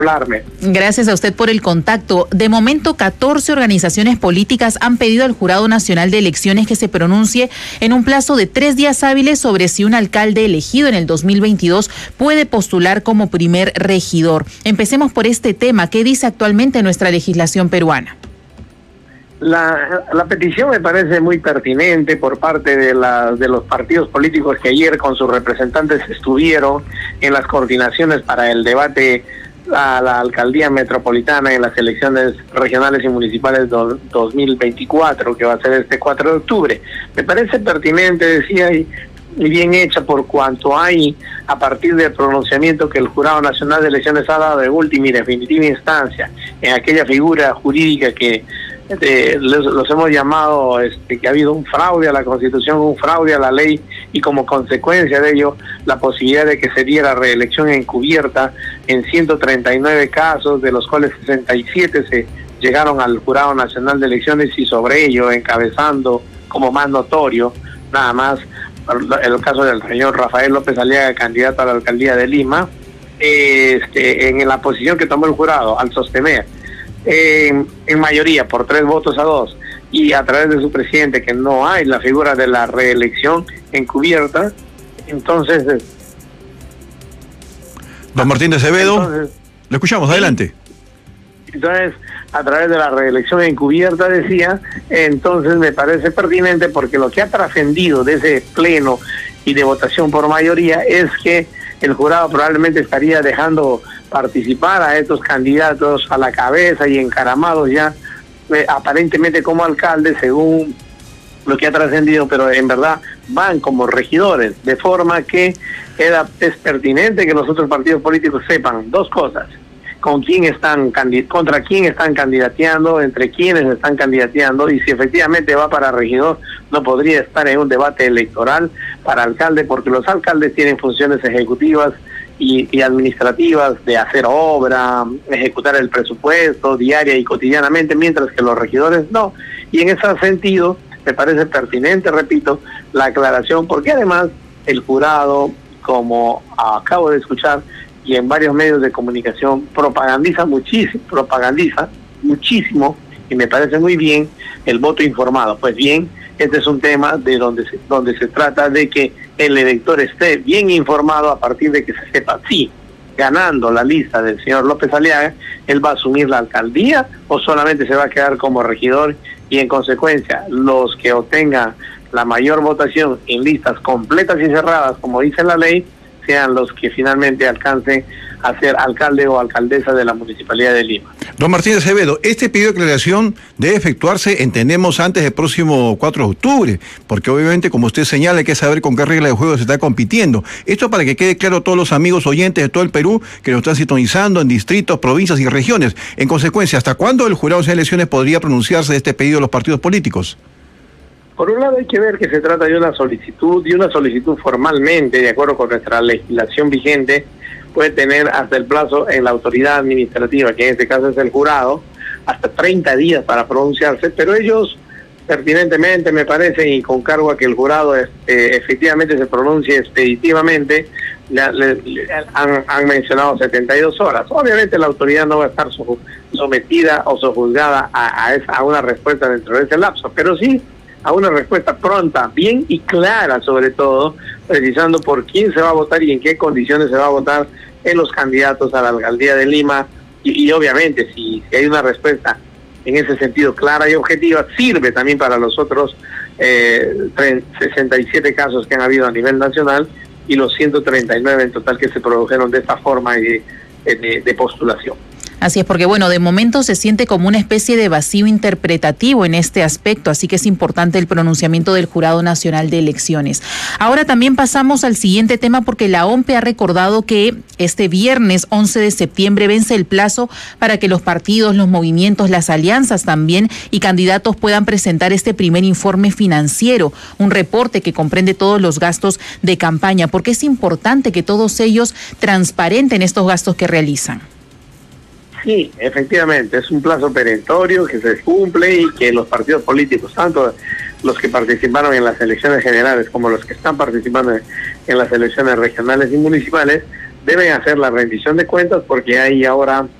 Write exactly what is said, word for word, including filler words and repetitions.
hablarme. Gracias a usted por el contacto. De momento, catorce organizaciones políticas han pedido al Jurado Nacional de Elecciones que se pronuncie en un plazo de tres días hábiles sobre si un alcalde elegido en el dos mil veintidós puede postular como primer regidor. Empecemos por este tema. ¿Qué dice actualmente nuestra legislación peruana? La, la petición me parece muy pertinente por parte de, la, de los partidos políticos que ayer con sus representantes estuvieron en las coordinaciones para el debate a la alcaldía metropolitana en las elecciones regionales y municipales do, dos mil veinticuatro, que va a ser este cuatro de octubre. Me parece pertinente, decía, y, y bien hecha por cuanto hay a partir del pronunciamiento que el Jurado Nacional de Elecciones ha dado de última y definitiva instancia en aquella figura jurídica que Eh, los, los hemos llamado este, que ha habido un fraude a la Constitución, un fraude a la ley, y como consecuencia de ello la posibilidad de que se diera reelección encubierta en ciento treinta y nueve casos, de los cuales sesenta y siete se llegaron al Jurado Nacional de Elecciones, y sobre ello encabezando como más notorio nada más el caso del señor Rafael López Aliaga, candidato a la alcaldía de Lima, este, en la posición que tomó el jurado al sostener En, en mayoría por tres votos a dos y a través de su presidente que no hay la figura de la reelección encubierta. Entonces, don Martín de Acevedo, entonces, lo escuchamos, adelante. Entonces, a través de la reelección encubierta, decía, entonces me parece pertinente porque lo que ha trascendido de ese pleno y de votación por mayoría es que el jurado probablemente estaría dejando participar a estos candidatos a la cabeza y encaramados ya eh, aparentemente como alcaldes, según lo que ha trascendido, pero en verdad van como regidores, de forma que era, es pertinente que los otros partidos políticos sepan dos cosas: con quién están contra quién están candidateando, entre quiénes están candidateando, y si efectivamente va para regidor, no podría estar en un debate electoral para alcalde, porque los alcaldes tienen funciones ejecutivas y, y administrativas de hacer obra, ejecutar el presupuesto diaria y cotidianamente, mientras que los regidores no. Y en ese sentido me parece pertinente, repito, la aclaración, porque además el jurado, como acabo de escuchar, y en varios medios de comunicación propagandiza muchísimo, propagandiza muchísimo, y me parece muy bien el voto informado. Pues bien, este es un tema de donde se, donde se trata de que el elector esté bien informado a partir de que se sepa si, ganando la lista del señor López Aliaga, él va a asumir la alcaldía o solamente se va a quedar como regidor, y en consecuencia los que obtengan la mayor votación en listas completas y cerradas, como dice la ley, sean los que finalmente alcancen a ser alcalde o alcaldesa de la Municipalidad de Lima. Don Martín de Acevedo, este pedido de aclaración debe efectuarse, entendemos, antes del próximo cuatro de octubre, porque obviamente, como usted señala, hay que saber con qué regla de juego se está compitiendo. Esto para que quede claro a todos los amigos oyentes de todo el Perú que lo están sintonizando en distritos, provincias y regiones. En consecuencia, ¿hasta cuándo el Jurado de Elecciones podría pronunciarse de este pedido de los partidos políticos? Por un lado hay que ver que se trata de una solicitud, y una solicitud formalmente, de acuerdo con nuestra legislación vigente, puede tener hasta el plazo en la autoridad administrativa, que en este caso es el jurado, hasta treinta días para pronunciarse, pero ellos pertinentemente, me parece, y con cargo a que el jurado este, efectivamente se pronuncie expeditivamente, le, le, le, han, han mencionado setenta y dos horas. Obviamente la autoridad no va a estar sometida o sojuzgada a, a, esa, a una respuesta dentro de ese lapso, pero sí a una respuesta pronta, bien y clara, sobre todo, precisando por quién se va a votar y en qué condiciones se va a votar en los candidatos a la alcaldía de Lima, y, y obviamente si, si hay una respuesta en ese sentido clara y objetiva, sirve también para los otros eh, sesenta y siete casos que han habido a nivel nacional y los ciento treinta y nueve en total que se produjeron de esta forma de, de, de postulación. Así es, porque bueno, de momento se siente como una especie de vacío interpretativo en este aspecto, así que es importante el pronunciamiento del Jurado Nacional de Elecciones. Ahora también pasamos al siguiente tema, porque la O M P E ha recordado que este viernes once de septiembre vence el plazo para que los partidos, los movimientos, las alianzas también y candidatos puedan presentar este primer informe financiero, un reporte que comprende todos los gastos de campaña, porque es importante que todos ellos transparenten estos gastos que realizan. Sí, efectivamente, es un plazo perentorio que se cumple y que los partidos políticos, tanto los que participaron en las elecciones generales como los que están participando en las elecciones regionales y municipales, deben hacer la rendición de cuentas porque hay ahora